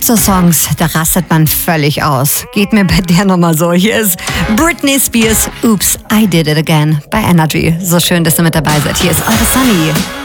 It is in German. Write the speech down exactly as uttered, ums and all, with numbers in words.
gibt so Songs, da rastet man völlig aus. Geht mir bei der nochmal so. Hier ist Britney Spears, Oops, I Did It Again bei Energy. So schön, dass ihr mit dabei seid. Hier ist eure Sunny.